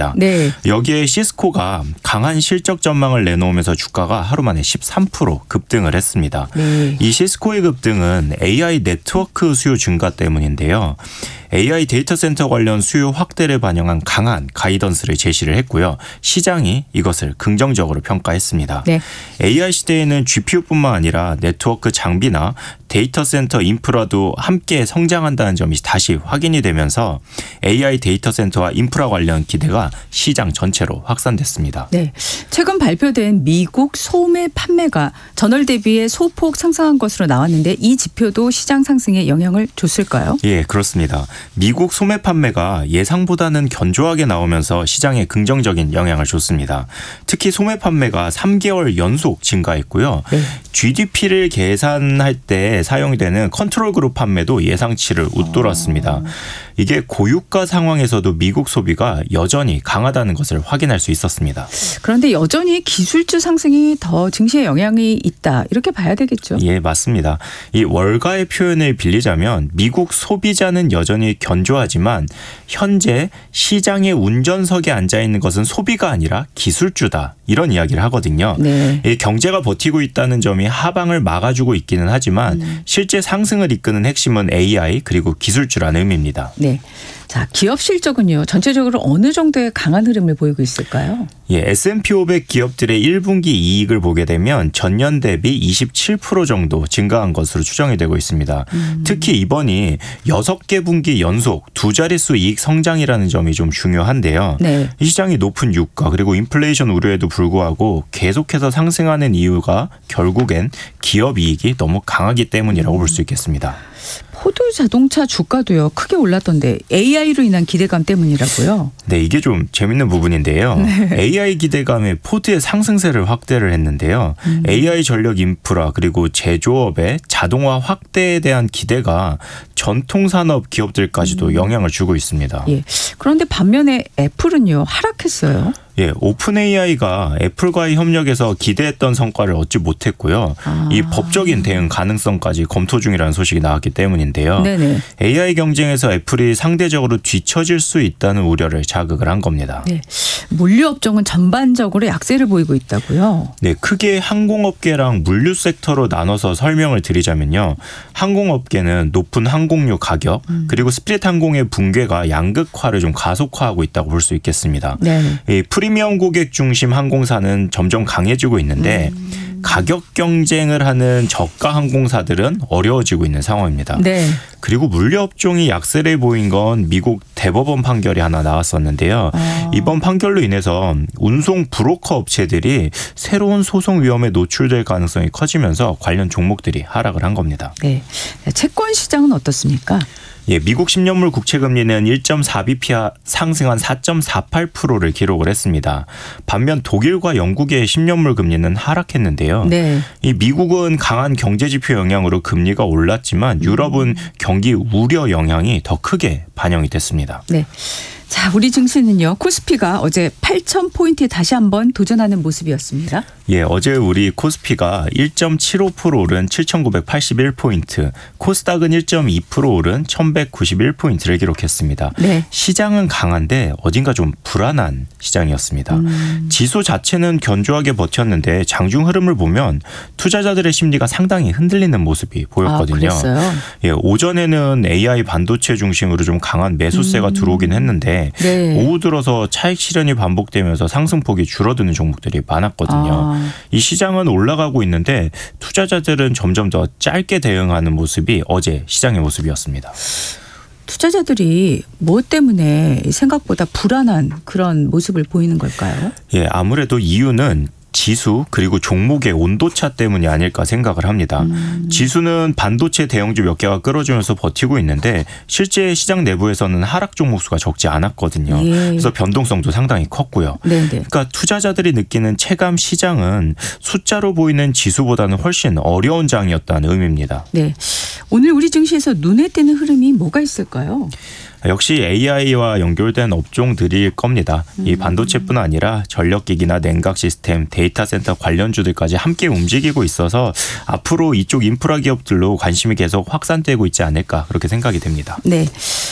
있습니다. 네. 여기에 시스코가 강한 실적 전망을 내놓으면서 주가가 하루 만에 13% 급등을 했습니다. 네. 이 시스코의 급등은 AI 네트워크 수요 증가 때문인데요. AI 데이터 센터 관련 수요 확대를 반영한 강한 가이던스를 제시를 했고요. 시장이 이것을 긍정적으로 평가했습니다. 네. AI 시대에는 GPU뿐만 아니라 네트워크 장비나 데이터 센터 인프라도 함께 성장한다는 점이 다시 확인이 되면서 AI 데이터 센터와 인프라 관련 기대가 시장 전체로 확산됐습니다. 네. 최근 발표된 미국 소매 판매가 전월 대비해 소폭 상승한 것으로 나왔는데 이 지표도 시장 상승에 영향을 줬을까요? 예, 그렇습니다. 미국 소매 판매가 예상보다는 견조하게 나오면서 시장에 긍정적인 영향을 줬습니다. 특히 소매 판매가 3개월 연속 증가했고요. 네. GDP를 계산할 때 사용되는 컨트롤 그룹 판매도 예상치를 웃돌았습니다. 이게 고유가 상황에서도 미국 소비가 여전히 강하다는 것을 확인할 수 있었습니다. 그런데 여전히 기술주 상승이 더 증시에 영향이 있다. 이렇게 봐야 되겠죠. 예, 맞습니다. 이 월가의 표현을 빌리자면 미국 소비자는 여전히 견조하지만 현재 시장의 운전석에 앉아 있는 것은 소비가 아니라 기술주다. 이런 이야기를 하거든요. 네. 이 경제가 버티고 있다는 점이 하방을 막아주고 있기는 하지만 실제 상승을 이끄는 핵심은 AI 그리고 기술주라는 의미입니다. 네. 자, 기업 실적은요. 전체적으로 어느 정도의 강한 흐름을 보이고 있을까요? 예, S&P 500 기업들의 1분기 이익을 보게 되면 전년 대비 27% 정도 증가한 것으로 추정이 되고 있습니다. 특히 이번이 6개 분기 연속 두 자릿수 이익 성장이라는 점이 좀 중요한데요. 네. 이 시장이 높은 유가 그리고 인플레이션 우려에도 불구하고 계속해서 상승하는 이유가 결국엔 기업 이익이 너무 강하기 때문이라고 볼 수 있겠습니다. 포드 자동차 주가도요. 크게 올랐던데 AI로 인한 기대감 때문이라고요. 네, 이게 좀 재밌는 부분인데요. 네. AI 기대감에 포드의 상승세를 확대를 했는데요. AI 전력 인프라 그리고 제조업의 자동화 확대에 대한 기대가 전통산업 기업들까지도 영향을 주고 있습니다. 예. 그런데 반면에 애플은요. 하락했어요. 예, 오픈 AI가 애플과의 협력에서 기대했던 성과를 얻지 못했고요. 이 법적인 대응 가능성까지 검토 중이라는 소식이 나왔기 때문인데요. 네네. AI 경쟁에서 애플이 상대적으로 뒤처질 수 있다는 우려를 자극을 한 겁니다. 네. 물류 업종은 전반적으로 약세를 보이고 있다고요. 네, 크게 항공업계랑 물류 섹터로 나눠서 설명을 드리자면요. 항공업계는 높은 항공료 가격 그리고 스피릿 항공의 붕괴가 양극화를 좀 가속화하고 있다고 볼 수 있겠습니다. 네. 이 프리미엄 고객 중심 항공사는 점점 강해지고 있는데 가격 경쟁을 하는 저가 항공사들은 어려워지고 있는 상황입니다. 네. 그리고 물류업종이 약세를 보인 건 미국 대법원 판결이 하나 나왔었는데요. 이번 판결로 인해서 운송 브로커 업체들이 새로운 소송 위험에 노출될 가능성이 커지면서 관련 종목들이 하락을 한 겁니다. 네. 채권 시장은 어떻습니까? 예, 미국 10년물 국채금리는 1.4bp 상승한 4.48%를 기록을 했습니다. 반면 독일과 영국의 10년물 금리는 하락했는데요. 네. 이 미국은 강한 경제지표 영향으로 금리가 올랐지만 유럽은 경기 우려 영향이 더 크게 반영이 됐습니다. 네. 자, 우리 증시는요. 코스피가 어제 8,000포인트에 다시 한번 도전하는 모습이었습니다. 예, 어제 우리 코스피가 1.75% 오른 7,981포인트, 코스닥은 1.2% 오른 1,191포인트를 기록했습니다. 네. 시장은 강한데 어딘가 좀 불안한 시장이었습니다. 지수 자체는 견조하게 버텼는데 장중 흐름을 보면 투자자들의 심리가 상당히 흔들리는 모습이 보였거든요. 그랬어요? 예, 오전에는 AI 반도체 중심으로 좀 강한 매수세가 들어오긴 했는데 네. 오후 들어서 차익 실현이 반복되면서 상승폭이 줄어드는 종목들이 많았거든요. 이 시장은 올라가고 있는데 투자자들은 점점 더 짧게 대응하는 모습이 어제 시장의 모습이었습니다. 투자자들이 무엇 때문에 생각보다 불안한 그런 모습을 보이는 걸까요? 예, 아무래도 이유는 지수 그리고 종목의 온도차 때문이 아닐까 생각을 합니다. 지수는 반도체 대형주 몇 개가 끌어주면서 버티고 있는데 실제 시장 내부에서는 하락 종목 수가 적지 않았거든요. 예. 그래서 변동성도 상당히 컸고요. 네네. 그러니까 투자자들이 느끼는 체감 시장은 숫자로 보이는 지수보다는 훨씬 어려운 장이었다는 의미입니다. 네. 오늘 우리 증시에서 눈에 띄는 흐름이 뭐가 있을까요? 역시 AI와 연결된 업종들일 겁니다. 이 반도체뿐 아니라 전력기기나 냉각 시스템, 데이터 센터 관련주들까지 함께 움직이고 있어서 앞으로 이쪽 인프라 기업들로 관심이 계속 확산되고 있지 않을까 그렇게 생각이 됩니다. 네.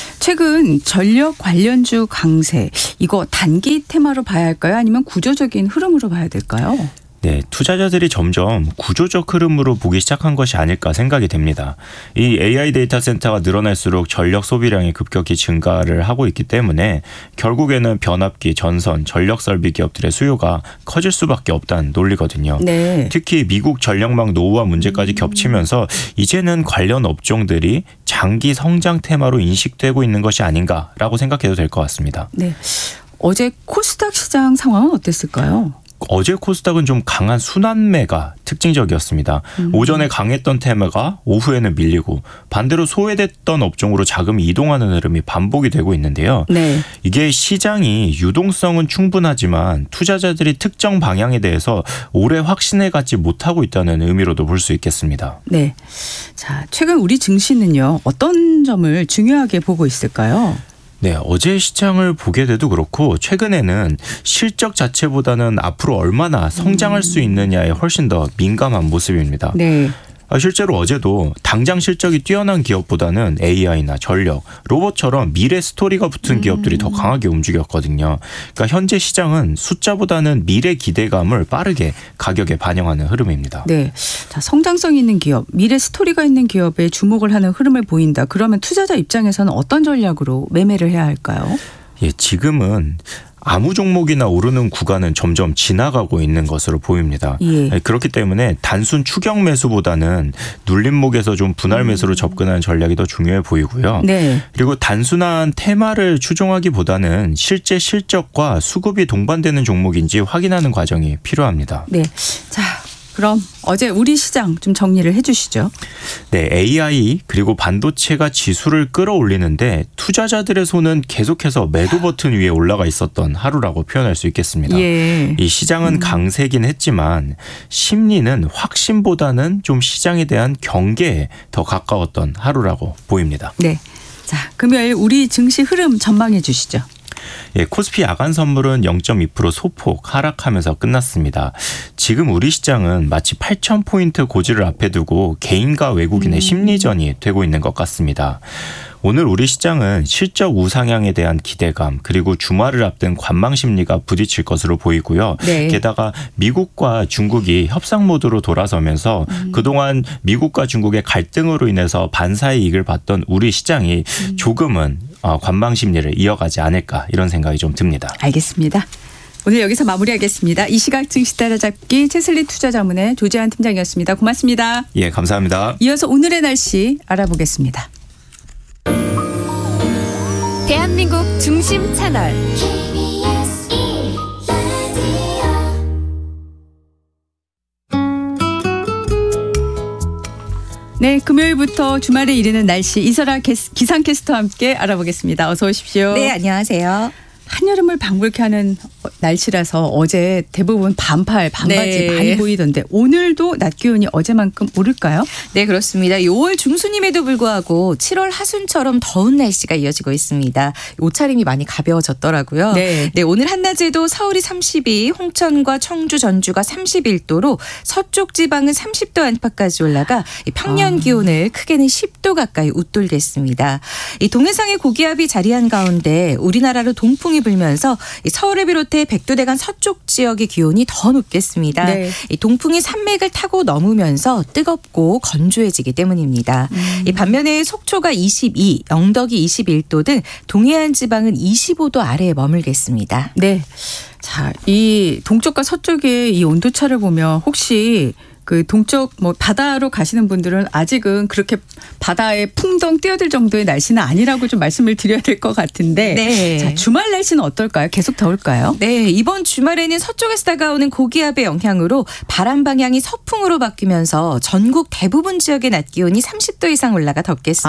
최근 전력 관련주 강세, 이거 단기 테마로 봐야 할까요? 아니면 구조적인 흐름으로 봐야 될까요? 네, 투자자들이 점점 구조적 흐름으로 보기 시작한 것이 아닐까 생각이 됩니다. 이 AI 데이터 센터가 늘어날수록 전력 소비량이 급격히 증가를 하고 있기 때문에 결국에는 변압기, 전선, 전력 설비 기업들의 수요가 커질 수밖에 없다는 논리거든요. 네. 특히 미국 전력망 노후화 문제까지 겹치면서 이제는 관련 업종들이 장기 성장 테마로 인식되고 있는 것이 아닌가라고 생각해도 될 것 같습니다. 네. 어제 코스닥 시장 상황은 어땠을까요? 어제 코스닥은 좀 강한 순환매가 특징적이었습니다. 오전에 강했던 테마가 오후에는 밀리고 반대로 소외됐던 업종으로 자금이 이동하는 흐름이 반복이 되고 있는데요. 네. 이게 시장이 유동성은 충분하지만 투자자들이 특정 방향에 대해서 오래 확신을 갖지 못하고 있다는 의미로도 볼 수 있겠습니다. 네. 자, 최근 우리 증시는요, 어떤 점을 중요하게 보고 있을까요? 네, 어제 시장을 보게 돼도 그렇고 최근에는 실적 자체보다는 앞으로 얼마나 성장할 수 있느냐에 훨씬 더 민감한 모습입니다. 네. 실제로 어제도 당장 실적이 뛰어난 기업보다는 AI나 전력, 로봇처럼 미래 스토리가 붙은 기업들이 더 강하게 움직였거든요. 그러니까 현재 시장은 숫자보다는 미래 기대감을 빠르게 가격에 반영하는 흐름입니다. 네. 자, 성장성 있는 기업, 미래 스토리가 있는 기업에 주목을 하는 흐름을 보인다. 그러면 투자자 입장에서는 어떤 전략으로 매매를 해야 할까요? 예, 지금은 아무 종목이나 오르는 구간은 점점 지나가고 있는 것으로 보입니다. 예. 그렇기 때문에 단순 추격 매수보다는 눌림목에서 좀 분할 매수로 접근하는 전략이 더 중요해 보이고요. 네. 그리고 단순한 테마를 추종하기보다는 실제 실적과 수급이 동반되는 종목인지 확인하는 과정이 필요합니다. 네. 자, 그럼 어제 우리 시장 좀 정리를 해 주시죠. 네, AI 그리고 반도체가 지수를 끌어올리는데 투자자들의 손은 계속해서 매도 버튼 위에 올라가 있었던 하루라고 표현할 수 있겠습니다. 예. 이 시장은 강세긴 했지만 심리는 확신보다는 좀 시장에 대한 경계에 더 가까웠던 하루라고 보입니다. 네. 자, 금요일 우리 증시 흐름 전망해 주시죠. 예, 코스피 야간 선물은 0.2% 소폭 하락하면서 끝났습니다. 지금 우리 시장은 마치 8,000포인트 고지를 앞에 두고 개인과 외국인의 심리전이 되고 있는 것 같습니다. 오늘 우리 시장은 실적 우상향에 대한 기대감 그리고 주말을 앞둔 관망 심리가 부딪힐 것으로 보이고요. 네. 게다가 미국과 중국이 협상 모드로 돌아서면서 그동안 미국과 중국의 갈등으로 인해서 반사의 이익을 봤던 우리 시장이 조금은 관망 심리를 이어가지 않을까 이런 생각이 좀 듭니다. 알겠습니다. 오늘 여기서 마무리하겠습니다. 이 시각 증시 따라잡기 최슬리 투자자문의 조재한 팀장이었습니다. 고맙습니다. 예, 감사합니다. 이어서 오늘의 날씨 알아보겠습니다. 대한민국 중심 채널 네, 금요일부터 주말에 이르는 날씨 이설아 기상캐스터와 함께 알아보겠습니다. 어서 오십시오. 네, 안녕하세요. 한여름을 방불케 하는 날씨라서 어제 대부분 반팔, 반바지 네. 많이 보이던데 오늘도 낮 기온이 어제만큼 오를까요? 네, 그렇습니다. 6월 중순임에도 불구하고 7월 하순처럼 더운 날씨가 이어지고 있습니다. 옷차림이 많이 가벼워졌더라고요. 네. 네, 오늘 한낮에도 서울이 32, 홍천과 청주, 전주가 31도로 서쪽 지방은 30도 안팎까지 올라가 이 평년 기온을 크게는 10도 가까이 웃돌겠습니다. 이 동해상의 고기압이 자리한 가운데 우리나라로 동풍이 불면서 이 서울을 비롯해 백두대간 서쪽 지역의 기온이 더 높겠습니다. 네. 이 동풍이 산맥을 타고 넘으면서 뜨겁고 건조해지기 때문입니다. 이 반면에 속초가 22, 영덕이 21도 등 동해안 지방은 25도 아래에 머물겠습니다. 네. 자, 이 동쪽과 서쪽의 이 온도차를 보면 혹시 그 동쪽 뭐 바다로 가시는 분들은 아직은 그렇게 바다에 풍덩 뛰어들 정도의 날씨는 아니라고 좀 말씀을 드려야 될 것 같은데 네. 자, 주말 날씨는 어떨까요? 계속 더울까요? 네, 이번 주말에는 서쪽에서 다가오는 고기압의 영향으로 바람 방향이 서풍으로 바뀌면서 전국 대부분 지역의 낮 기온이 30도 이상 올라가 덥겠습니다.